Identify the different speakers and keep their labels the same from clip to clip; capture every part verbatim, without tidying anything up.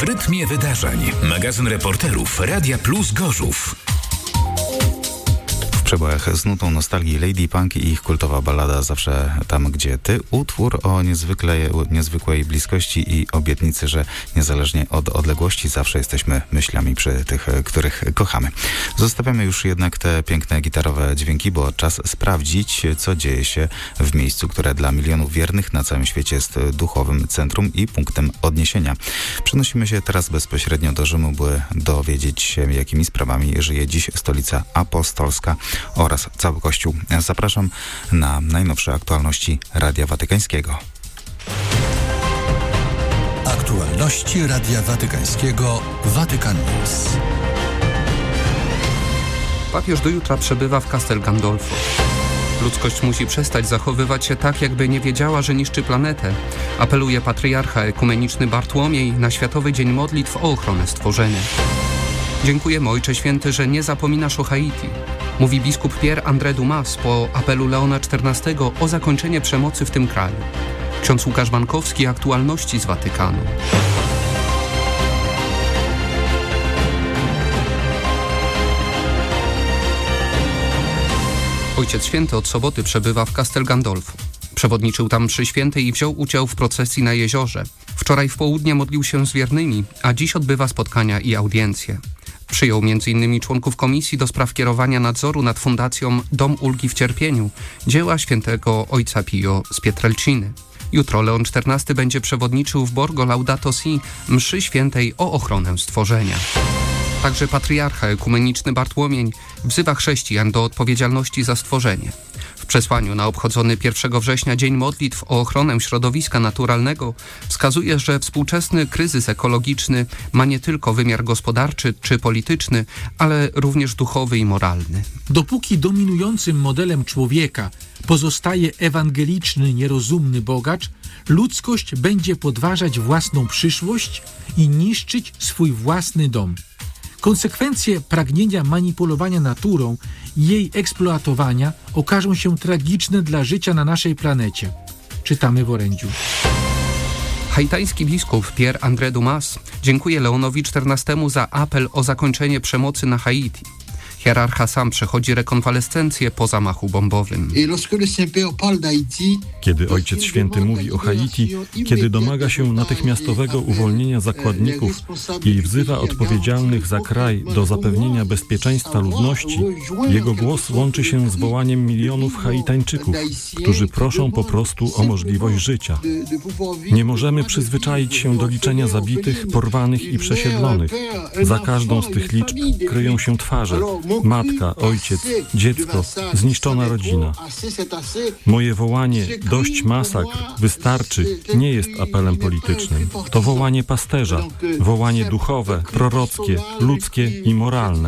Speaker 1: W rytmie wydarzeń. Magazyn reporterów Radia Plus Gorzów.
Speaker 2: W przebojach z nutą nostalgii Lady Punk i ich kultowa ballada Zawsze tam, gdzie ty. Utwór o niezwykle, niezwykłej bliskości i obietnicy, że niezależnie od odległości zawsze jesteśmy myślami przy tych, których kochamy. Zostawiamy już jednak te piękne gitarowe dźwięki, bo czas sprawdzić, co dzieje się w miejscu, które dla milionów wiernych na całym świecie jest duchowym centrum i punktem odniesienia. Przenosimy się teraz bezpośrednio do Rzymu, by dowiedzieć się, jakimi sprawami żyje dziś stolica apostolska oraz cały Kościół. Zapraszam na najnowsze aktualności Radia Watykańskiego.
Speaker 3: Aktualności Radia Watykańskiego Vatican News.
Speaker 4: Papież do jutra przebywa w Castel Gandolfo. Ludzkość musi przestać zachowywać się tak, jakby nie wiedziała, że niszczy planetę. Apeluje patriarcha ekumeniczny Bartłomiej na Światowy Dzień Modlitw o ochronę stworzenia. Dziękujemy, Ojcze Święty, że nie zapominasz o Haiti, mówi biskup Pierre André Dumas po apelu Leona czternastego o zakończenie przemocy w tym kraju. Ksiądz Łukasz Bankowski, aktualności z Watykanu. Ojciec Święty od soboty przebywa w Castel Gandolfo. Przewodniczył tam mszy świętej i wziął udział w procesji na jeziorze. Wczoraj w południe modlił się z wiernymi, a dziś odbywa spotkania i audiencje. Przyjął między innymi członków Komisji do spraw kierowania nadzoru nad Fundacją Dom Ulgi w Cierpieniu, dzieła świętego ojca Pio z Pietrelciny. Jutro Leon czternasty będzie przewodniczył w Borgo Laudato Si mszy świętej o ochronę stworzenia. Także patriarcha ekumeniczny Bartłomiej wzywa chrześcijan do odpowiedzialności za stworzenie. W przesłaniu na obchodzony pierwszego września Dzień Modlitw o ochronę środowiska naturalnego wskazuje, że współczesny kryzys ekologiczny ma nie tylko wymiar gospodarczy czy polityczny, ale również duchowy i moralny.
Speaker 5: Dopóki dominującym modelem człowieka pozostaje ewangeliczny, nierozumny bogacz, ludzkość będzie podważać własną przyszłość i niszczyć swój własny dom. Konsekwencje pragnienia manipulowania naturą i jej eksploatowania okażą się tragiczne dla życia na naszej planecie. Czytamy w orędziu.
Speaker 4: Haitański biskup Pierre André Dumas dziękuje Leonowi czternastemu za apel o zakończenie przemocy na Haiti. Hierarcha sam przechodzi rekonwalescencję po zamachu bombowym.
Speaker 6: Kiedy Ojciec Święty mówi o Haiti, kiedy domaga się natychmiastowego uwolnienia zakładników i wzywa odpowiedzialnych za kraj do zapewnienia bezpieczeństwa ludności, jego głos łączy się z wołaniem milionów Haitańczyków, którzy proszą po prostu o możliwość życia. Nie możemy przyzwyczaić się do liczenia zabitych, porwanych i przesiedlonych. Za każdą z tych liczb kryją się twarze. Matka, ojciec, dziecko, zniszczona rodzina. Moje wołanie dość masakr, wystarczy nie jest apelem politycznym. To wołanie pasterza, wołanie duchowe, prorockie, ludzkie i moralne.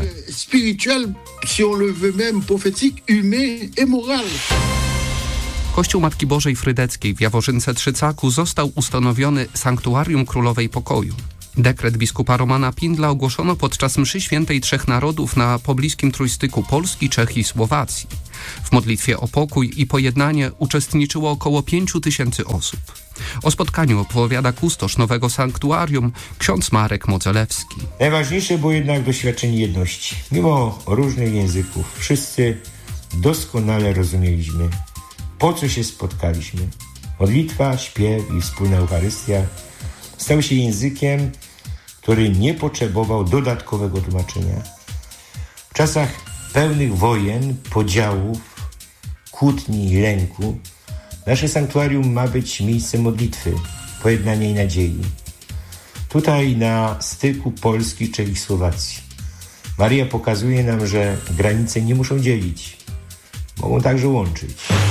Speaker 4: Kościół Matki Bożej Frydeckiej w Jaworzynce Trzycaku został ustanowiony Sanktuarium Królowej Pokoju. Dekret biskupa Romana Pindla ogłoszono podczas mszy świętej Trzech Narodów na pobliskim trójstyku Polski, Czech i Słowacji. W modlitwie o pokój i pojednanie uczestniczyło około pięciu tysięcy osób. O spotkaniu opowiada kustosz nowego sanktuarium, ksiądz Marek Modzelewski.
Speaker 7: Najważniejsze było jednak doświadczenie jedności. Mimo różnych języków wszyscy doskonale rozumieliśmy, po co się spotkaliśmy. Modlitwa, śpiew i wspólna Eucharystia stały się językiem, który nie potrzebował dodatkowego tłumaczenia. W czasach pełnych wojen, podziałów, kłótni i lęku nasze sanktuarium ma być miejscem modlitwy, pojednania i nadziei. Tutaj na styku Polski, Czech i Słowacji Maria pokazuje nam, że granice nie muszą dzielić, mogą także łączyć.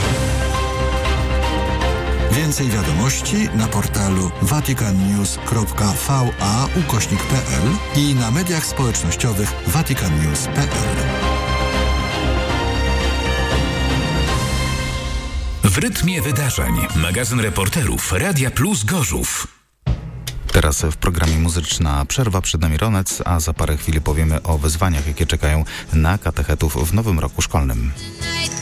Speaker 3: Więcej wiadomości na portalu vaticannews kropka v a ukośnik p l i na mediach społecznościowych vaticannews kropka p l.
Speaker 1: W rytmie wydarzeń. Magazyn reporterów Radia Plus Gorzów.
Speaker 2: Teraz w programie muzyczna przerwa, przed nami Ronec, a za parę chwil powiemy o wyzwaniach, jakie czekają na katechetów w nowym roku szkolnym.